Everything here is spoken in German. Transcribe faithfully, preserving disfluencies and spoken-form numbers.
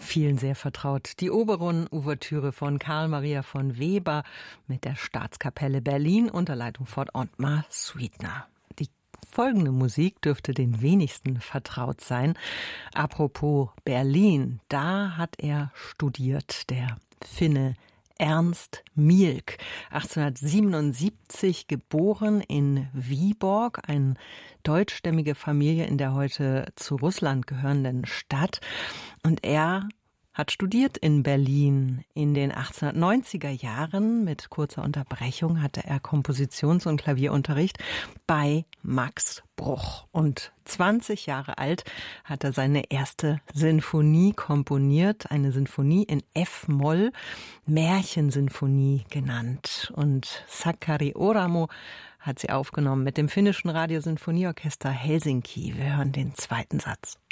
vielen sehr vertraut. Die Oberon-Ouvertüre von Karl Maria von Weber mit der Staatskapelle Berlin unter Leitung von Ottmar Suitner. Die folgende Musik dürfte den wenigsten vertraut sein. Apropos Berlin, da hat er studiert, der Finne Ernst Mielck, achtzehnhundertsiebenundsiebzig geboren in Viborg, eine deutschstämmige Familie in der heute zu Russland gehörenden Stadt. Und er hat studiert in Berlin. In den achtzehnhundertneunziger Jahren, mit kurzer Unterbrechung, hatte er Kompositions- und Klavierunterricht bei Max Bruch. Und zwanzig Jahre alt hat er seine erste Sinfonie komponiert, eine Sinfonie in F-Moll, Märchensinfonie genannt. Und Sakari Oramo hat sie aufgenommen mit dem finnischen Radiosinfonieorchester Helsinki. Wir hören den zweiten Satz.